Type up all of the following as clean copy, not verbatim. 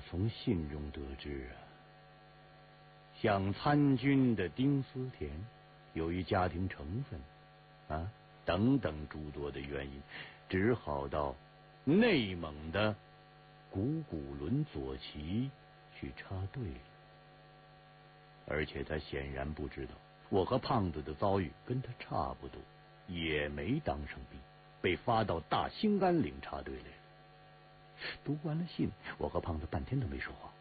从信中得知啊，想参军的丁思甜，由于家庭成分啊等等诸多的原因，只好到内蒙的古古伦左旗去插队了。而且他显然不知道，我和胖子的遭遇跟他差不多，也没当上兵，被发到大兴安岭插队来了。读完了信，我和胖子半天都没说话，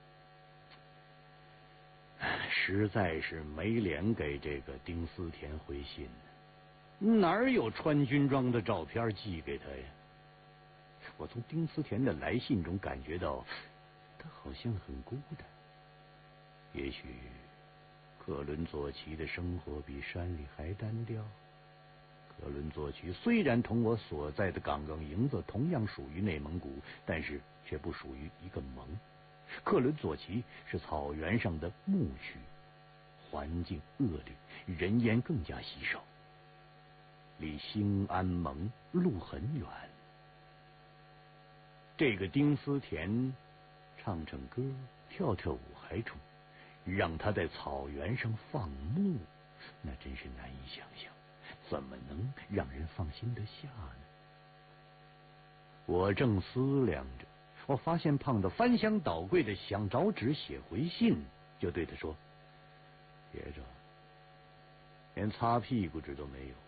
实在是没脸给这个丁思甜回信呢。哪有穿军装的照片寄给他呀？我从丁思甜的来信中感觉到，他好像很孤单。也许克伦佐奇的生活比山里还单调。克伦佐奇虽然同我所在的岗岗营子同样属于内蒙古，但是却不属于一个盟。克伦佐奇是草原上的牧区，环境恶劣，人烟更加稀少，离兴安盟路很远。这个丁思甜唱唱歌，跳跳舞还成，让他在草原上放牧，那真是难以想象，怎么能让人放心得下呢？我正思量着，我发现胖子翻箱倒柜的想找纸写回信，就对他说：别着，连擦屁股纸都没有，